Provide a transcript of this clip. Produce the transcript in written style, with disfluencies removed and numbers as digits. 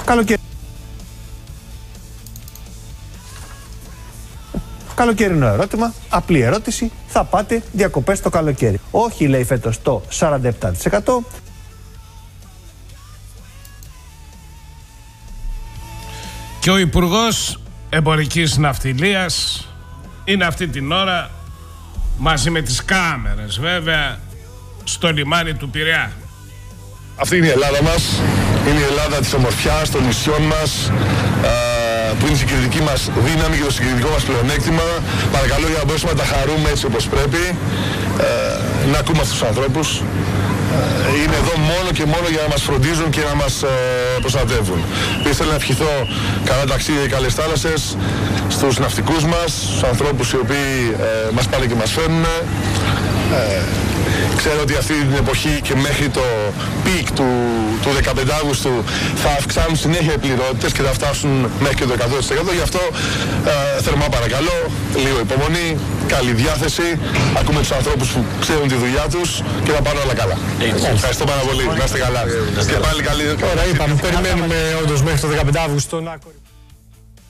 Καλοκαίρι. Καλοκαιρινό ερώτημα, απλή ερώτηση, θα πάτε διακοπές το καλοκαίρι? Όχι, λέει φέτος το 47%. Και ο Υπουργός Εμπορικής Ναυτιλίας είναι αυτή την ώρα μαζί με τις κάμερες βέβαια στο λιμάνι του Πειραιά. Αυτή είναι η Ελλάδα μας, είναι η Ελλάδα της ομορφιάς, των νησιών μας, που είναι η συγκριτική μας δύναμη και το συγκριτικό μας πλεονέκτημα. Παρακαλώ, για να μπορέσουμε να τα χαρούμε έτσι όπως πρέπει, να ακούμε αυτούς τους ανθρώπους. Είναι εδώ μόνο και μόνο για να μας φροντίζουν και να μας προστατεύουν. Επίσης θέλω να ευχηθώ καλά ταξίδια και καλές θάλασσες στους ναυτικούς μας, στους ανθρώπους οι οποίοι μας πάνε και μας φέρνουν. Ξέρω ότι αυτή την εποχή και μέχρι το πικ του 15 Αύγουστου θα αυξάνουν συνέχεια οι πληρότητες και θα φτάσουν μέχρι και το 100%. Γι' αυτό θερμά παρακαλώ, λίγο υπομονή, καλή διάθεση, ακούμε τους ανθρώπους που ξέρουν τη δουλειά τους και θα πάνε όλα καλά. Ευχαριστώ πάρα πολύ, να είστε καλά. Και πάλι καλή. Τώρα είπαμε, περιμένουμε όντως μέχρι το 15 Αύγουστο να